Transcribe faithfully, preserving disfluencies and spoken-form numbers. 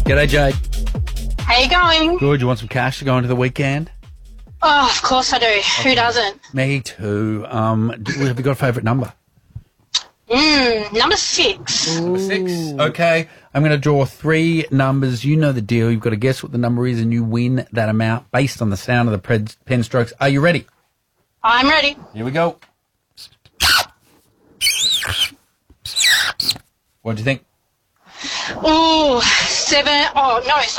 G'day, Jade. How you going? Good. You want some cash to go into the weekend? Oh, of course I do. Okay. Who doesn't? Me too. Um, do, have you got a favourite number? Mm, number six. Number six. Okay. I'm going to draw three numbers. You know the deal. You've got to guess what the number is and you win that amount based on the sound of the pen, pen strokes. Are you ready? I'm ready. Here we go. What do you think? Ooh, seven. Oh, no,